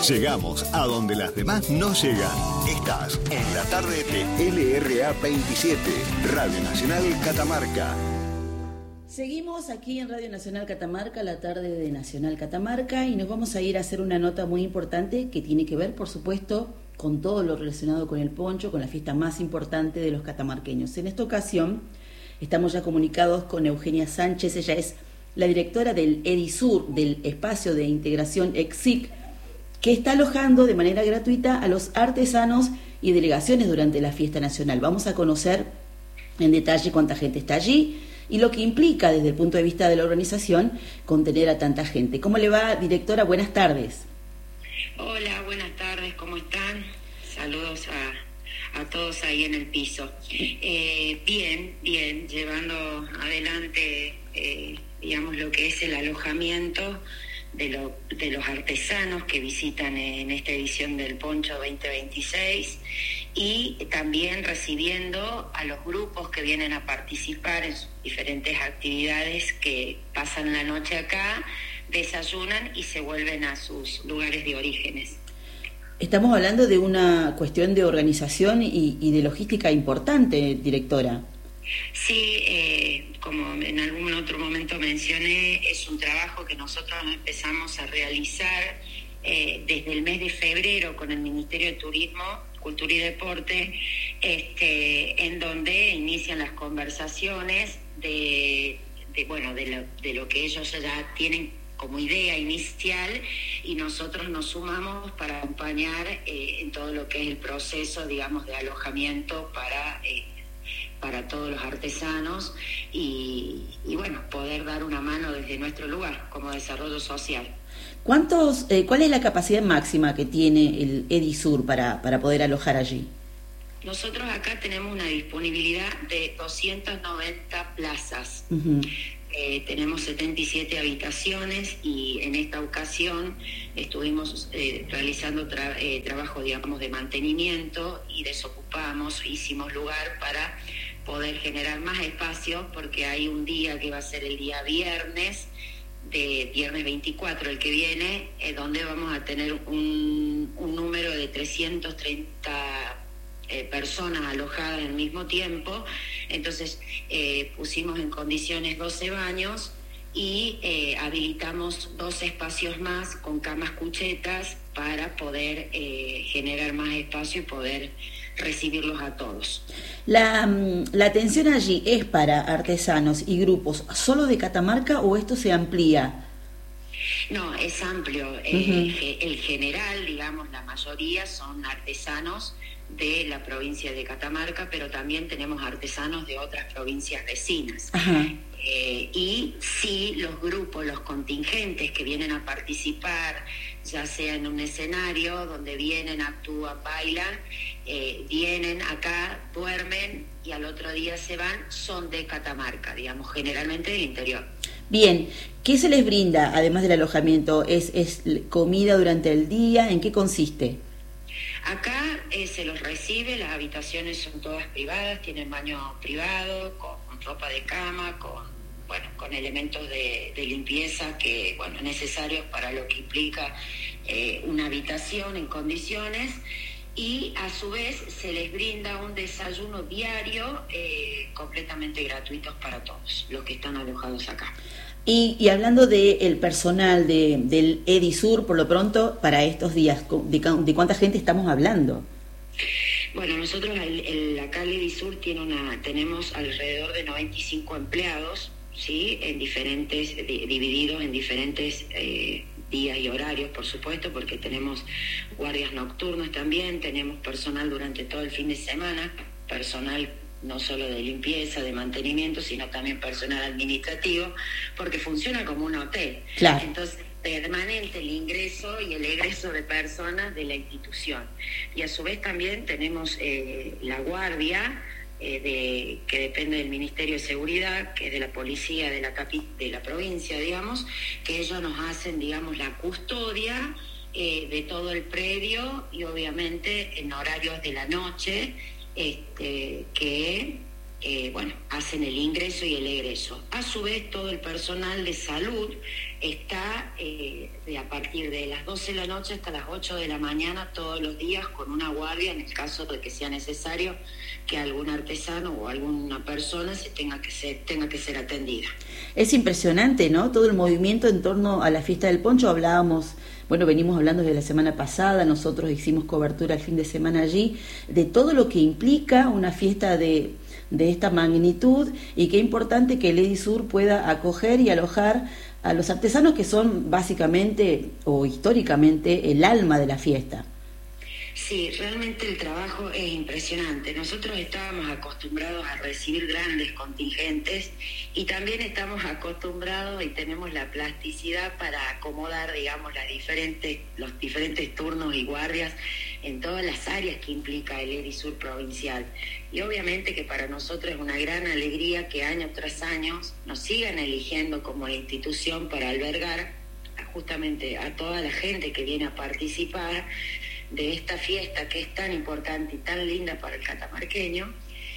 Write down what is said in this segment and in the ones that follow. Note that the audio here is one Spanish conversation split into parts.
Llegamos a donde las demás no llegan. Estás en la tarde de LRA 27, Radio Nacional Catamarca. Seguimos aquí en Radio Nacional Catamarca, la tarde de Nacional Catamarca, y nos vamos a ir a hacer una nota muy importante que tiene que ver, por supuesto, con todo lo relacionado con el poncho, con la fiesta más importante de los catamarqueños. En esta ocasión estamos ya comunicados con Eugenia Sánchez. Ella es la directora del EDISUR, del Espacio de Integración EXIC, que está alojando de manera gratuita a los artesanos y delegaciones durante la fiesta nacional. Vamos a conocer en detalle cuánta gente está allí y lo que implica desde el punto de vista de la organización contener a tanta gente. ¿Cómo le va, directora? Buenas tardes. Hola, buenas tardes, ¿cómo están? Saludos a todos ahí en el piso. Bien, llevando adelante, digamos, lo que es el alojamiento de los artesanos que visitan en esta edición del Poncho 2026 y también recibiendo a los grupos que vienen a participar en sus diferentes actividades, que pasan la noche acá, desayunan y se vuelven a sus lugares de orígenes. Estamos hablando de una cuestión de organización y de logística importante, directora. Sí, como en algún otro momento mencioné, es un trabajo que nosotros empezamos a realizar desde el mes de febrero con el Ministerio de Turismo, Cultura y Deporte, en donde inician las conversaciones de lo que ellos ya tienen como idea inicial, y nosotros nos sumamos para acompañar en todo lo que es el proceso, digamos, de alojamiento para todos los artesanos y bueno, poder dar una mano desde nuestro lugar como desarrollo social. ¿Cuál es la capacidad máxima que tiene el EDISUR para poder alojar allí? Nosotros acá tenemos una disponibilidad de 290 plazas. Uh-huh. Tenemos 77 habitaciones y en esta ocasión estuvimos realizando trabajo, digamos, de mantenimiento, y desocupamos, hicimos lugar para poder generar más espacio, porque hay un día que va a ser el día viernes 24, el que viene, donde vamos a tener un número de 330 personas alojadas al mismo tiempo. Entonces pusimos en condiciones 12 baños y habilitamos 2 espacios más con camas cuchetas para poder generar más espacio y poder recibirlos a todos. ¿La atención allí es para artesanos y grupos solo de Catamarca o esto se amplía? No, es amplio. Uh-huh. El general, digamos, la mayoría son artesanos de la provincia de Catamarca, pero también tenemos artesanos de otras provincias vecinas. Uh-huh. Y sí, los grupos, los contingentes que vienen a participar, ya sea en un escenario donde vienen, actúan, bailan, vienen acá, duermen y al otro día se van, son de Catamarca, digamos, generalmente del interior. Bien, ¿qué se les brinda además del alojamiento? ¿Es comida durante el día? ¿En qué consiste? Acá se los recibe, las habitaciones son todas privadas, tienen baño privado, con ropa de cama, con elementos de limpieza que, necesarios para lo que implica una habitación en condiciones, y a su vez se les brinda un desayuno diario completamente gratuito para todos los que están alojados acá. Y hablando del personal del EDISUR, por lo pronto, para estos días, ¿de cuánta gente estamos hablando? Bueno, nosotros acá el EDISUR tenemos alrededor de 95 empleados, ¿sí? Divididos en diferentes días y horarios, por supuesto, porque tenemos guardias nocturnas también, tenemos personal durante todo el fin de semana, personal no solo de limpieza, de mantenimiento, sino también personal administrativo, porque funciona como un hotel. Claro. Entonces, permanente el ingreso y el egreso de personas de la institución. Y a su vez también tenemos la guardia, que depende del Ministerio de Seguridad, que es de la policía de la provincia, digamos, que ellos nos hacen, digamos, la custodia de todo el predio, y obviamente en horarios de la noche, que hacen el ingreso y el egreso. A su vez, todo el personal de salud está a partir de las 12 de la noche hasta las 8 de la mañana todos los días con una guardia en el caso de que sea necesario que algún artesano o alguna persona tenga que ser atendida. Es impresionante, ¿no? Todo el movimiento en torno a la fiesta del poncho. Venimos hablando desde la semana pasada, nosotros hicimos cobertura el fin de semana allí, de todo lo que implica una fiesta de esta magnitud, y qué importante que el Edisur pueda acoger y alojar a los artesanos que son básicamente o históricamente el alma de la fiesta. Sí, realmente el trabajo es impresionante. Nosotros estábamos acostumbrados a recibir grandes contingentes y también estamos acostumbrados y tenemos la plasticidad para acomodar, digamos, los diferentes turnos y guardias en todas las áreas que implica el Edisur provincial. Y obviamente que para nosotros es una gran alegría que año tras año nos sigan eligiendo como institución para albergar justamente a toda la gente que viene a participar de esta fiesta que es tan importante y tan linda para el catamarqueño.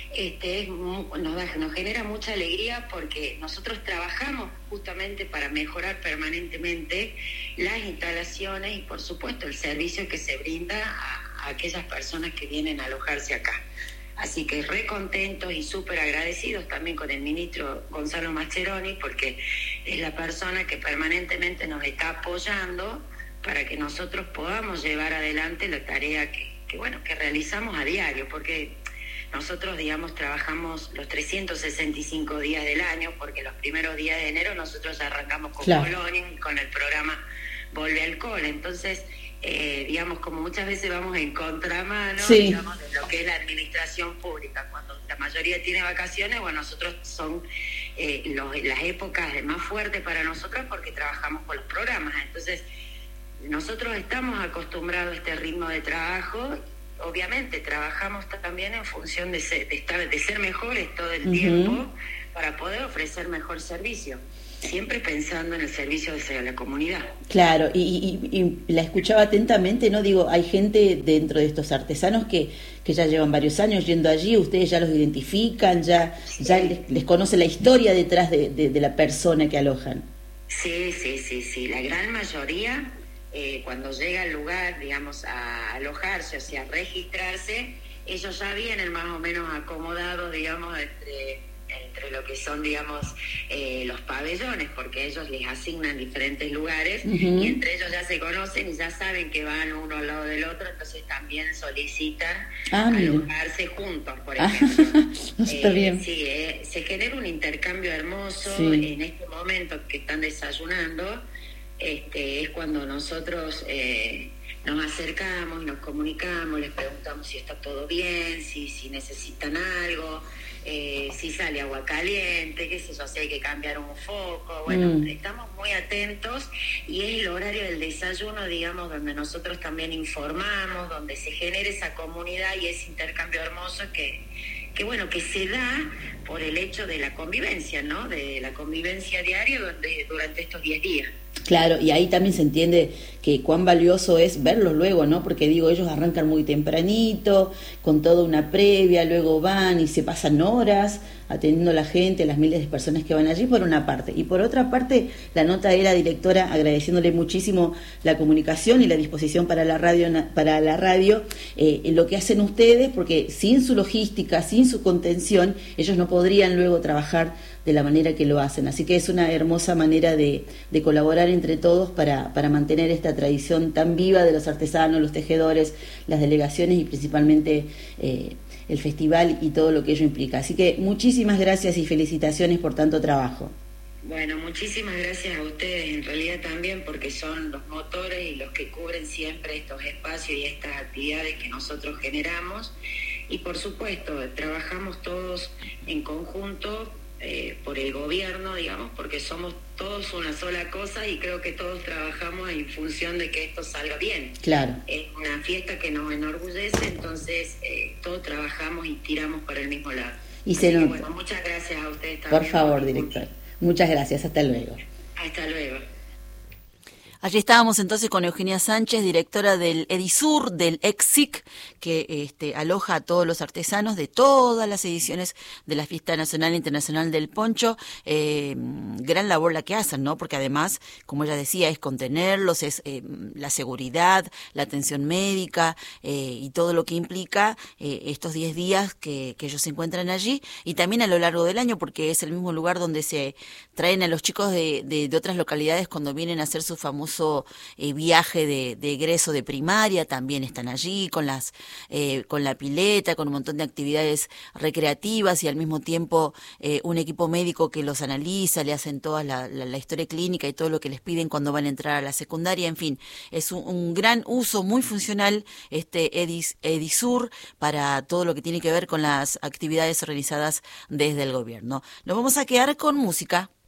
Nos genera mucha alegría porque nosotros trabajamos justamente para mejorar permanentemente las instalaciones y por supuesto el servicio que se brinda a aquellas personas que vienen a alojarse acá. Así que re contentos y súper agradecidos también con el ministro Gonzalo Mascheroni, porque es la persona que permanentemente nos está apoyando para que nosotros podamos llevar adelante la tarea que realizamos a diario, porque nosotros, digamos, trabajamos los 365 días del año, porque los primeros días de enero nosotros ya arrancamos con Colonia, con el programa Volve al Cole. Entonces, digamos, como muchas veces vamos en contramano, digamos, de lo que es la administración pública. Cuando la mayoría tiene vacaciones, nosotros son las épocas más fuertes para nosotros porque trabajamos con los programas. Entonces, nosotros estamos acostumbrados a este ritmo de trabajo. Obviamente trabajamos también en función de ser mejores todo el tiempo para poder ofrecer mejor servicio, siempre pensando en el servicio hacia la comunidad. Claro, y la escuchaba atentamente, ¿no? Digo, hay gente dentro de estos artesanos que ya llevan varios años yendo allí, ustedes ya los identifican, ya les conoce la historia detrás de la persona que alojan. Sí, la gran mayoría. Cuando llega al lugar, digamos, a alojarse, o sea, a registrarse, ellos ya vienen más o menos acomodados, digamos, entre lo que son, digamos, los pabellones, porque ellos les asignan diferentes lugares y entre ellos ya se conocen y ya saben que van uno al lado del otro, entonces también solicitan alojarse juntos, por ejemplo. Está bien. Sí, se genera un intercambio hermoso en este momento que están desayunando. Es cuando nosotros nos acercamos, nos comunicamos, les preguntamos si está todo bien, si necesitan algo, si sale agua caliente, qué sé yo, si hay que cambiar un foco. Estamos muy atentos y es el horario del desayuno, digamos, donde nosotros también informamos, donde se genera esa comunidad y ese intercambio hermoso que se da por el hecho de la convivencia, ¿no? De la convivencia diaria durante estos 10 días. Claro, y ahí también se entiende que cuán valioso es verlos luego, ¿no? Porque digo, ellos arrancan muy tempranito, con toda una previa, luego van y se pasan horas atendiendo a la gente, a las miles de personas que van allí, por una parte. Y por otra parte, la nota era, directora, agradeciéndole muchísimo la comunicación y la disposición para la radio, lo que hacen ustedes, porque sin su logística, sin su contención, ellos no podrían luego trabajar de la manera que lo hacen. Así que es una hermosa manera de colaborar entre todos para mantener esta tradición tan viva de los artesanos, los tejedores, las delegaciones y principalmente el festival y todo lo que ello implica. Así que muchísimas gracias y felicitaciones por tanto trabajo. Bueno, muchísimas gracias a ustedes en realidad también, porque son los motores y los que cubren siempre estos espacios y estas actividades que nosotros generamos. Y por supuesto, trabajamos todos en conjunto por el gobierno, digamos, porque somos todos una sola cosa y creo que todos trabajamos en función de que esto salga bien. Claro. Es una fiesta que nos enorgullece, entonces todos trabajamos y tiramos para el mismo lado. Y se nota. Bueno, muchas gracias a ustedes también. Por favor, director. Muchas gracias. Hasta luego. Hasta luego. Allí estábamos entonces con Eugenia Sánchez, directora del Edisur, del EXIC, que aloja a todos los artesanos de todas las ediciones de la Fiesta Nacional e Internacional del Poncho. Gran labor la que hacen, ¿no? Porque además, como ella decía, es contenerlos, es la seguridad, la atención médica y todo lo que implica estos 10 días que ellos se encuentran allí, y también a lo largo del año, porque es el mismo lugar donde se traen a los chicos de otras localidades cuando vienen a hacer su famoso viaje de egreso de primaria. También están allí con la pileta, con un montón de actividades recreativas, y al mismo tiempo un equipo médico que los analiza, le hacen toda la historia clínica y todo lo que les piden cuando van a entrar a la secundaria. En fin, es un gran uso, muy funcional Edisur para todo lo que tiene que ver con las actividades organizadas desde el gobierno. Nos vamos a quedar con música.